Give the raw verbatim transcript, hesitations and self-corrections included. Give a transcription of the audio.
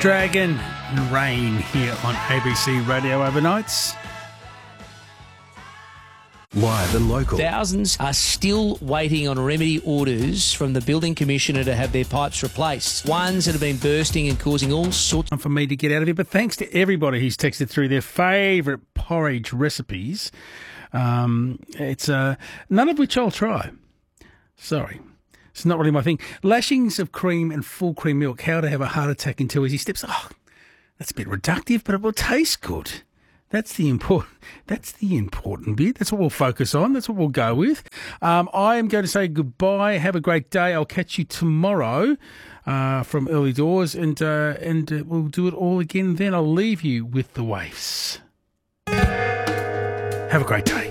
Dragon and Rain here on A B C Radio Overnights. Live and local. Thousands are still waiting on remedy orders from the building commissioner to have their pipes replaced. Ones that have been bursting and causing all sorts. For me to get out of here, but thanks to everybody who's texted through their favourite porridge recipes. Um, it's uh, none of which I'll try. Sorry. It's not really my thing. Lashings of cream and full cream milk. How to have a heart attack in two easy steps. Oh, that's a bit reductive, but it will taste good. That's the important. That's the important bit. That's what we'll focus on. That's what we'll go with. Um, I am going to say goodbye. Have a great day. I'll catch you tomorrow uh, from early doors, and uh, and uh, we'll do it all again. Then I'll leave you with the waves. Have a great day.